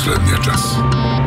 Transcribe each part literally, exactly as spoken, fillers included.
последния час.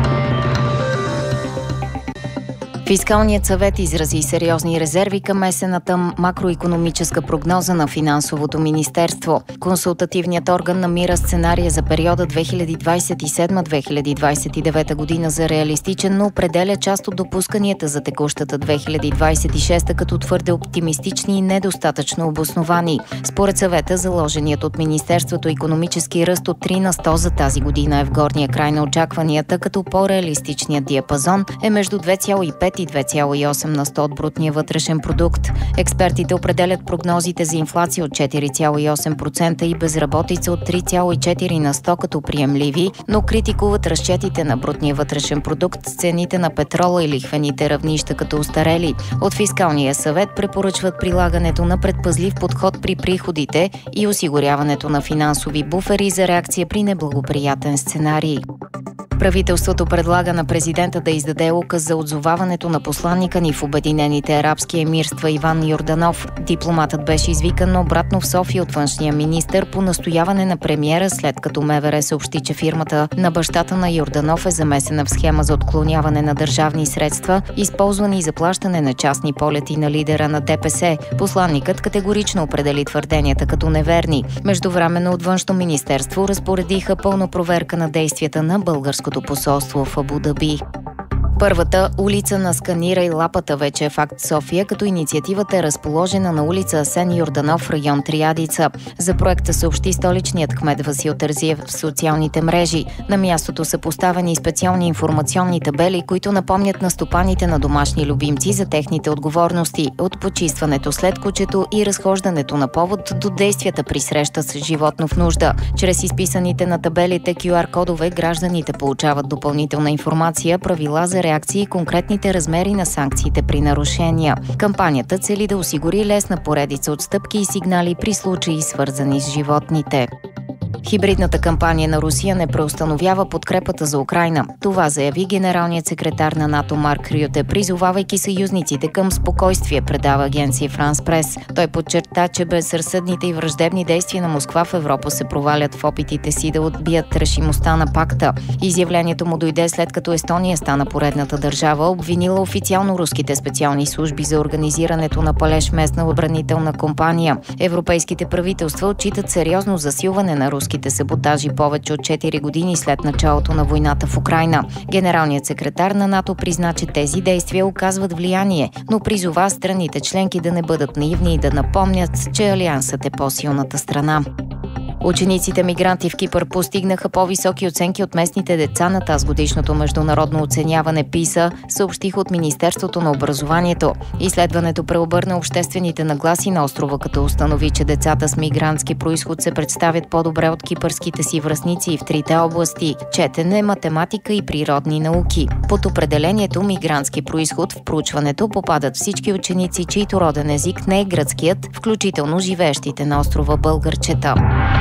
Фискалният съвет изрази сериозни резерви към есенната макроикономическа прогноза на Финансовото министерство. Консултативният орган намира сценария за периода две хиляди двадесет и седма - две хиляди двадесет и девета година за реалистичен, но определя част от допусканията за текущата две хиляди двадесет и шеста като твърде оптимистични и недостатъчно обосновани. Според съвета, заложеният от Министерството икономически ръст от три на сто за тази година е в горния край на очакванията, като по-реалистичният диапазон е между две цяло и пет и две цяло и осем на сто от брутния вътрешен продукт. Експертите определят прогнозите за инфлация от четири цяло и осем процента и безработица от три цяло и четири на сто като приемливи, но критикуват разчетите на брутния вътрешен продукт с цените на петрола и лихвените равнища като устарели. От Фискалния съвет препоръчват прилагането на предпазлив подход при приходите и осигуряването на финансови буфери за реакция при неблагоприятен сценарий. Правителството предлага на президента да издаде указ за отзоваването на посланника ни в Обединените арабски емирства Иван Йорданов. Дипломатът беше извикан обратно в София от външния министър по настояване на премиера, след като МВР съобщи, че фирмата на бащата на Йорданов е замесена в схема за отклоняване на държавни средства, използвани за плащане на частни полети на лидера на ДПС. Посланникът категорично определи твърденията като неверни. Междувременно от Външно министерство разпоредиха пълна проверка на действията на българското посолство в Абу Даби. Първата улица на Сканирай лапата вече е факт в София, като инициативата е разположена на улица Асен Йорданов, район Триадица. За проекта съобщи столичният кмет Васил Терзиев в социалните мрежи. На мястото са поставени специални информационни табели, които напомнят на стопаните на домашни любимци за техните отговорности, от почистването след кучето и разхождането на повод до действията при среща с животно в нужда. Чрез изписаните на табелите кю ар кодове гражданите получават допълнителна информация, правила за реакции и конкретните размери на санкциите при нарушения. Кампанията цели да осигури лесна поредица от стъпки и сигнали при случаи, свързани с животните. Хибридната кампания на Русия не преустановява подкрепата за Украйна. Това заяви генералният секретар на НАТО Марк Рюте, призовавайки съюзниците към спокойствие, предава агенция Франс Прес. Той подчерта, че безразсъдните и враждебни действия на Москва в Европа се провалят в опитите си да отбият решимостта на пакта. Изявлението му дойде след като Естония стана поредната държава, обвинила официално руските специални служби за организирането на палеж местна отбранителна компания. Европейските правителства отчитат сериозно засилване на руските саботажи повече от четири години след началото на войната в Украйна. Генералният секретар на НАТО призна, че тези действия оказват влияние, но призова страните членки да не бъдат наивни и да напомнят, че Алиансът е по-силната страна. Учениците мигранти в Кипър постигнаха по-високи оценки от местните деца на тазгодишното международно оценяване ПИСА, съобщиха от Министерството на образованието. Изследването преобърна обществените нагласи на острова, като установи, че децата с мигрантски произход се представят по-добре от кипърските си връстници в трите области – четене, математика и природни науки. Под определението мигрантски произход в проучването попадат всички ученици, чийто роден език не е гръцкият, включително живеещите на острова българчета.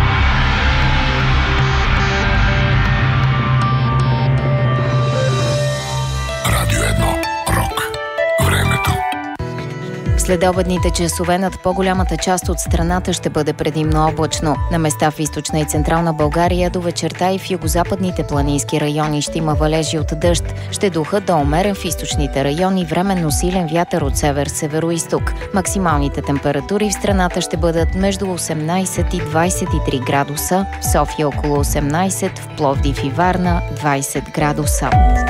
Следобедните часове над по-голямата част от страната ще бъде предимно облачно. На места в източна и централна България до вечерта и в югозападните планински райони ще има валежи от дъжд. Ще духа до умерен в източните райони, временно силен вятър от север-североизток. Максималните температури в страната ще бъдат между осемнадесет и двадесет и три градуса, в София около осемнадесет, в Пловдив и Варна двадесет градуса.